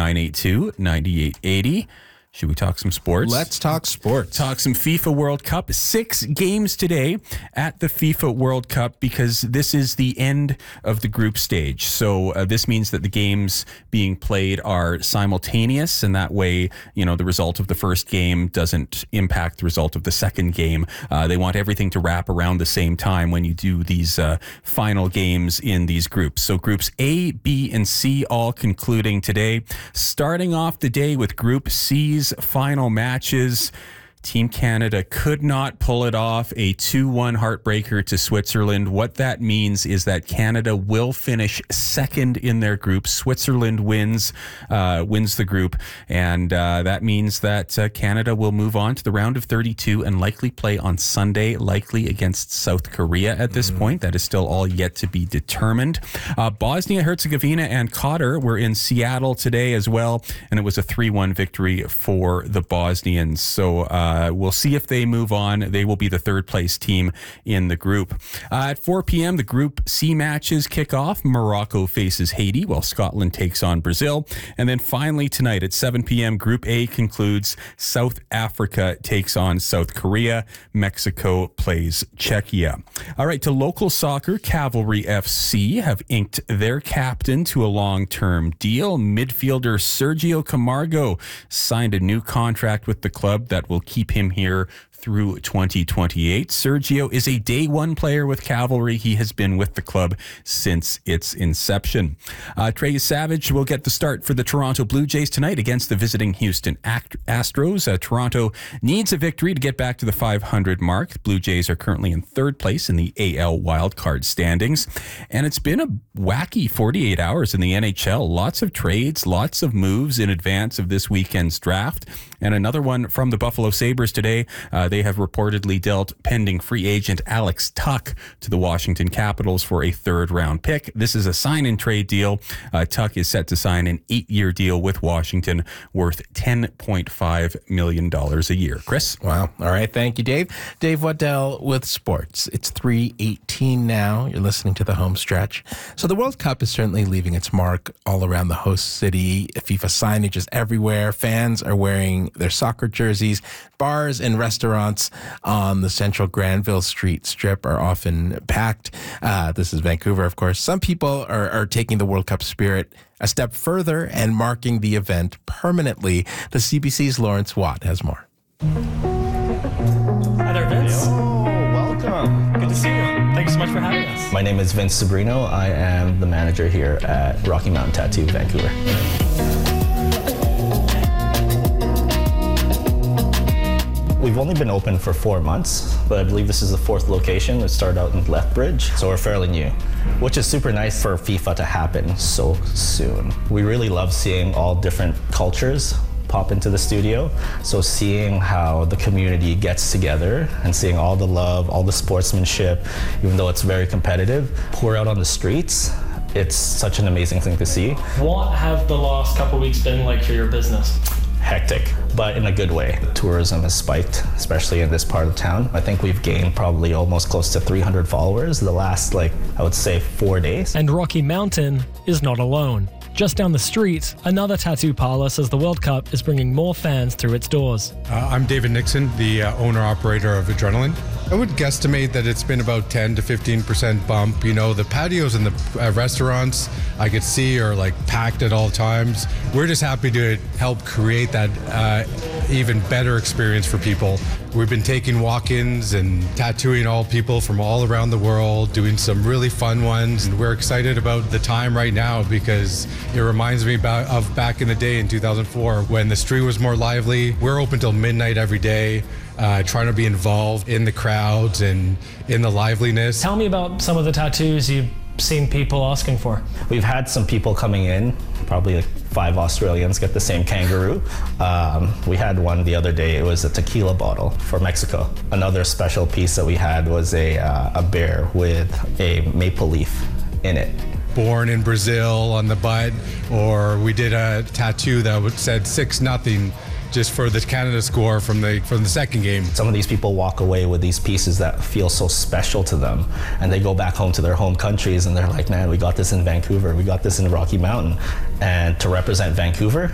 982-9880. Should we talk some sports? Let's talk sports. Talk some FIFA World Cup. 6 games today at the FIFA World Cup because this is the end of the group stage. So this means that the games being played are simultaneous, and that way, the result of the first game doesn't impact the result of the second game. They want everything to wrap around the same time when you do these final games in these groups. So groups A, B, and C all concluding today. Starting off the day with Group C's final matches. Team Canada could not pull it off, a 2-1 heartbreaker to Switzerland. What that means is that Canada will finish second in their group. Switzerland wins the group, and that means that Canada will move on to the round of 32 and likely play on Sunday, likely against South Korea at this point. That is still all yet to be determined. Bosnia-Herzegovina and Qatar were in Seattle today as well, and it was a 3-1 victory for the Bosnians. So we'll see if they move on. They will be the third place team in the group. At 4 p.m., the Group C matches kick off. Morocco faces Haiti while Scotland takes on Brazil. And then finally tonight at 7 p.m., Group A concludes. South Africa takes on South Korea. Mexico plays Czechia. All right, to local soccer, Cavalry FC have inked their captain to a long-term deal. Midfielder Sergio Camargo signed a new contract with the club that will keep him here through 2028. Sergio is a day one player with Cavalry. He has been with the club since its inception. Trey Savage will get the start for the Toronto Blue Jays tonight against the visiting Houston Astros. Toronto needs a victory to get back to the 500 mark. The Blue Jays are currently in third place in the AL wildcard standings. And it's been a wacky 48 hours in the NHL. Lots of trades, lots of moves in advance of this weekend's draft. And another one from the Buffalo Sabres today. They have reportedly dealt pending free agent Alex Tuch to the Washington Capitals for a third-round pick. This is a sign-and-trade deal. Tuch is set to sign an 8-year deal with Washington worth $10.5 million a year. Chris? Wow. All right. Thank you, Dave. Dave Waddell with sports. It's 3:18 now. You're listening to the home stretch. So the World Cup is certainly leaving its mark all around the host city. FIFA signage is everywhere. Fans are wearing their soccer jerseys. Bars and restaurants on the central Granville Street strip are often packed. This is Vancouver, of course. Some people are taking the World Cup spirit a step further and marking the event permanently. The CBC's Lawrence Watt has more. Hi there, Vince. Oh, welcome. Good to see you. Thanks so much for having us. My name is Vince Sabrino. I am the manager here at Rocky Mountain Tattoo, Vancouver. We've only been open for 4 months, but I believe this is the 4th location. It started out in Lethbridge, so we're fairly new, which is super nice for FIFA to happen so soon. We really love seeing all different cultures pop into the studio. So seeing how the community gets together and seeing all the love, all the sportsmanship, even though it's very competitive, pour out on the streets, it's such an amazing thing to see. What have the last couple of weeks been like for your business? Hectic, but in a good way. Tourism has spiked, especially in this part of town. I think we've gained probably almost close to 300 followers the last, I would say 4 days. And Rocky Mountain is not alone. Just down the street, another tattoo parlor says the World Cup is bringing more fans through its doors. I'm David Nixon, the owner-operator of Adrenaline. I would guesstimate that it's been about 10 to 15% bump. The patios and the restaurants I could see are packed at all times. We're just happy to help create that even better experience for people. We've been taking walk-ins and tattooing all people from all around the world, doing some really fun ones. And we're excited about the time right now because it reminds me of back in the day in 2004 when the street was more lively. We're open till midnight every day. Trying to be involved in the crowds and in the liveliness. Tell me about some of the tattoos you've seen people asking for. We've had some people coming in, probably 5 Australians get the same kangaroo. We had one the other day, it was a tequila bottle for Mexico. Another special piece that we had was a bear with a maple leaf in it. Born in Brazil on the butt, or we did a tattoo that said 6-0 just for the Canada score from the second game. Some of these people walk away with these pieces that feel so special to them, and they go back home to their home countries and they're like, man, we got this in Vancouver, we got this in Rocky Mountain. And to represent Vancouver,